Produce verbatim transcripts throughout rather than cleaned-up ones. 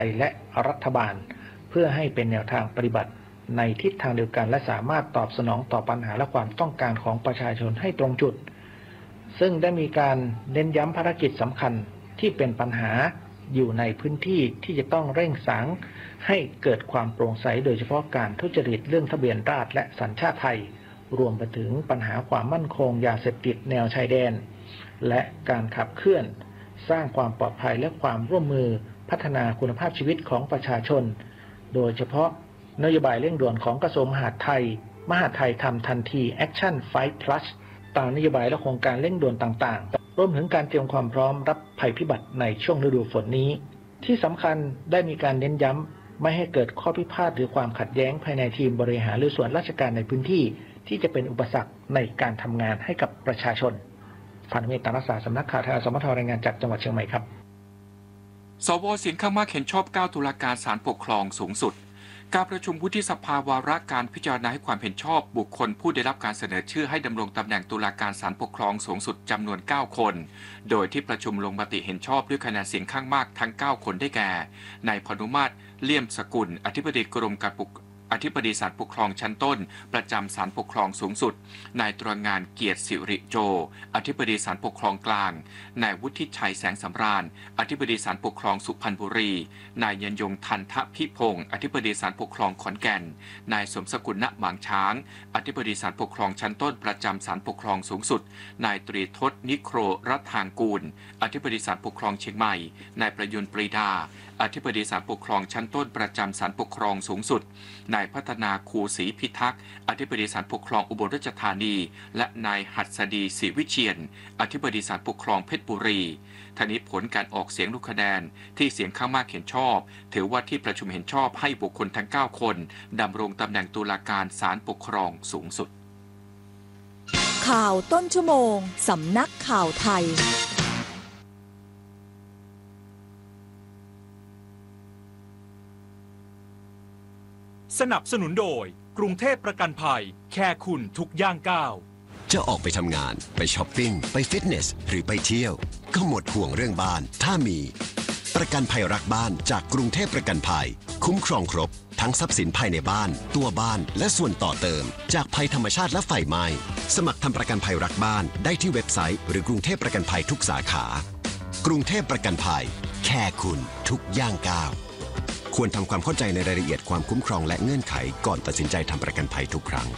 และรัฐบาลเพื่อให้เป็นแนวทางปฏิบัติในทิศทางเดียวกันและสามารถตอบสนองต่อปัญหาและความต้องการของประชาชนให้ตรงจุดซึ่งได้มีการเน้นย้ำภารกิจสำคัญที่เป็นปัญหาอยู่ในพื้นที่ที่จะต้องเร่งสางให้เกิดความโปร่งใสโดยเฉพาะการทุจริตเรื่องทะเบียนราษฎร์และสัญชาติไทยรวมไปถึงปัญหาความมั่นคงยาเสพติดแนวชายแดนและการขับเคลื่อนสร้างความปลอดภัยและความร่วมมือพัฒนาคุณภาพชีวิตของประชาชนโดยเฉพาะนโยบายเร่งด่วนของกระทรวงมหาดไทยมหาดไทยทำทันที Action Fight Plus ตามนโยบายและโครงการเร่งด่วนต่างๆรวมถึงการเตรียมความพร้อมรับภัยพิบัติในช่วงฤดูฝนนี้ที่สำคัญได้มีการเน้นย้ำไม่ให้เกิดข้อพิพาทหรือความขัดแย้งภายในทีมบริหารหรือส่วนราชการในพื้นที่ที่จะเป็นอุปสรรคในการทำงานให้กับประชาชนพันเมตตารักษาสำนักข่าวไทยสมทรายงานจากจังหวัดเชียงใหม่ครับสว.เสียงข้างมากเห็นชอบเก้าตุลาการศาลปกครองสูงสุดการประชุมวุฒิสภาวาระการพิจารณาให้ความเห็นชอบบุคคลผู้ได้รับการเสนอชื่อให้ดำรงตำแหน่งตุลาการศาลปกครองสูงสุดจำนวนเก้าคนโดยที่ประชุมลงมติเห็นชอบด้วยคะแนนเสียงข้างมากทั้งเก้าคนได้แก่นายพานุมาตรเลี่ยมสกุลอธิบดีกรมการปกอธิบดีศาลปกครองชั้นต้นประจำศาลปกครองสูงสุดนายตระงานเกียรติสิริโจอธิบดีศาลปกครองกลางนายวุฒิชัยแสงสำราญอธิบดีศาลปกครองสุพรรณบุรีนายยันยงทันทพิพงศ์อธิบดีศาลปกครองขอนแก่นนายสมสกุลณหมางช้างอธิบดีศาลปกครองชั้นต้นประจำศาลปกครองสูงสุดนายตรีทศนิโครรัฐางกูลอธิบดีศาลปกครองเชียงใหม่นายประยุนปรีดาอธิบดีศาลปกครองชั้นต้นประจำศาลปกครองสูงสุดนายพัฒนาคูศรีพิทักษ์อธิบดีศาลปกครองอุบลราชธานีและนายหัสดีศรีวิเชียรอธิบดีศาลปกครองเพชรบุรีทั้งนี้ผลการออกเสียงลงคะแนนที่เสียงข้างมากเห็นชอบถือว่าที่ประชุมเห็นชอบให้บุคคลทั้งเก้าคนดำรงตำแหน่งตุลาการศาลปกครองสูงสุดข่าวต้นชั่วโมงสำนักข่าวไทยสนับสนุนโดยกรุงเทพประกันภัยแค่คุณทุกย่างก้าวจะออกไปทำงานไปช้อปปิ้งไปฟิตเนสหรือไปเที่ยวก็หมดห่วงเรื่องบ้านถ้ามีประกันภัยรักบ้านจากกรุงเทพประกันภัยคุ้มครองครบทั้งทรัพย์สินภายในบ้านตัวบ้านและส่วนต่อเติมจากภัยธรรมชาติและไฟไหม้สมัครทำประกันภัยรักบ้านได้ที่เว็บไซต์หรือกรุงเทพประกันภัยทุกสาขากรุงเทพประกันภัยแค่คุณทุกย่างก้าวควรทำความเข้าใจในรายละเอียดความคุ้มครองและเงื่อนไขก่อนตัดสินใจทำประกันภัยทุกครั้ง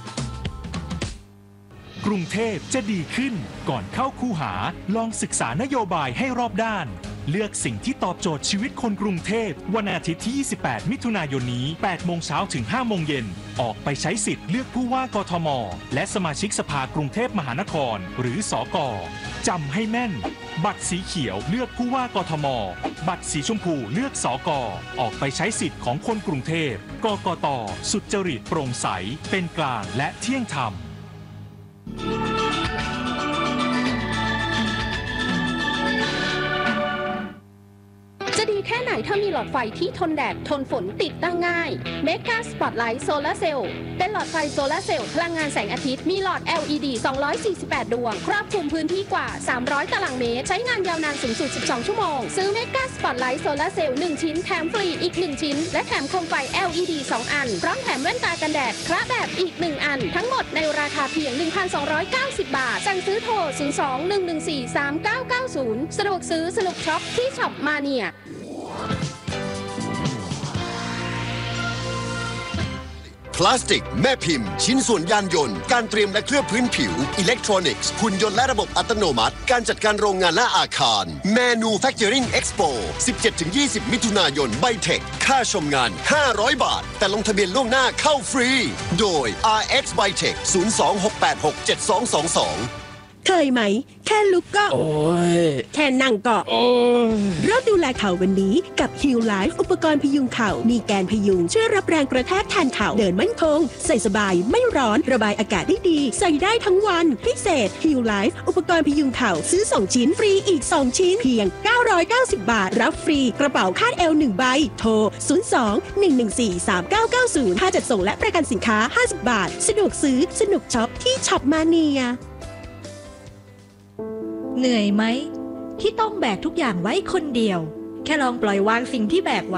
กรุงเทพจะดีขึ้นก่อนเข้าคูหาลองศึกษานโยบายให้รอบด้านเลือกสิ่งที่ตอบโจทย์ชีวิตคนกรุงเทพวันอาทิตย์ที่ยี่สิบแปดมิถุนายนนี้แปดโมงเช้าถึงห้าโมงเย็นออกไปใช้สิทธิ์เลือกผู้ว่ากทมและสมาชิกสภากรุงเทพมหานครหรือสก.จำให้แม่นบัตรสีเขียวเลือกผู้ว่ากทมบัตรสีชมพูเลือกสก.ออกไปใช้สิทธิ์ของคนกรุงเทพกกต.สุจริตโปร่งใสเป็นกลางและเที่ยงธรรมจะดีแค่ไหนถ้ามีหลอดไฟที่ทนแดดทนฝนติดตั้งง่าย Mega Spotlight Solar Cell เป็นหลอดไฟโซลาร์เซลล์พลังงานแสงอาทิตย์มีหลอด แอล อี ดี สองร้อยสี่สิบแปด ดวงครอบคลุมพื้นที่กว่าสามร้อยตารางเมตรใช้งานยาวนานสูงสุดสิบสองชั่วโมงซื้อ Mega Spotlight Solar Cell หนึ่งชิ้นแถมฟรีอีกหนึ่งชิ้นและแถมโคมไฟ แอล อี ดี สองอันพร้อมแถมแว่นตากันแดดคละแบบอีกหนึ่งอันทั้งหมดในราคาเพียง หนึ่งพันสองร้อยเก้าสิบ บาทสั่งซื้อโทรศูนย์ สอง หนึ่ง หนึ่ง สี่ สาม เก้า เก้า ศูนย์สะดวกซื้อสนุกช็อปที่ช็อปมาเนียพลาสติกแม่พิมพ์ชิ้นส่วนยานยนต์การเตรียมและเคลือบพื้นผิวอิเล็กทรอนิกส์หุ่นยนต์และระบบอัตโนมัติการจัดการโรงงานและอาคาร Manufacturing Expo สิบเจ็ดถึงยี่สิบ มิถุนายนไบเทคค่าชมงานห้าร้อยบาทแต่ลงทะเบียนล่วงหน้าเข้าฟรีโดย อาร์ เอ็กซ์ Bytech ศูนย์ สอง หก แปด หก เจ็ด สอง สอง สองเคยไหมแค่ลุกก็โอ้ยแค่นั่งก็โอ้ยเริ่มดูแลเข่าวันนี้กับ Heal Life อุปกรณ์พยุงเข่ามีแกนพยุงช่วยรับแรงกระแทกแทนเข่าเดินมั่นคงใส่สบายไม่ร้อนระบายอากาศได้ดีใส่ได้ทั้งวันพิเศษ Heal Life อุปกรณ์พยุงเข่าซื้อสองชิ้นฟรีอีกสองชิ้นเพียงเก้าร้อยเก้าสิบบาทรับฟรีกระเป๋าคาดเอวหนึ่งใบโทรศูนย์ สอง หนึ่ง หนึ่ง สี่ สาม เก้า เก้า ศูนย์ค่าจัดส่งและประกันสินค้าห้าสิบบาทสะดวกซื้อสนุกช็อปที่ช็อปมาเนียเหนื่อยไหมที่ต้องแบกทุกอย่างไว้คนเดียวแค่ลองปล่อยวางสิ่งที่แบกไว้